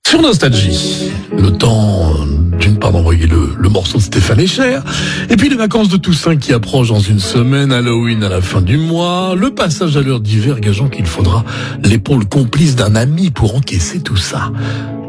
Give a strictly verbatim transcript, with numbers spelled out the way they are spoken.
Sur Nostalgie, le temps d'une part d'envoyer le, le morceau de Stéphane Echer, et puis les vacances de Toussaint qui approchent dans une semaine, Halloween à la fin du mois, le passage à l'heure d'hiver gageant qu'il faudra l'épaule complice d'un ami pour encaisser tout ça.